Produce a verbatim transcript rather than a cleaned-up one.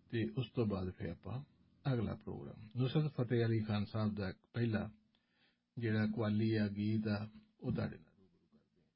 ਤੇ ਉਸ ਤੋਂ ਬਾਅਦ ਫਿਰ ਆਪਾਂ ਅਗਲਾ ਪ੍ਰੋਗਰਾਮ ਨੁਸਰਤ ਫਤਿਹ ਅਲੀ ਖਾਨ ਸਾਹਿਬ ਦਾ ਪਹਿਲਾ ਜਿਹੜਾ ਕਵਾਲੀ ਆ ਗੀਤ ਆ ਉਹ ਤੁਹਾਡੇ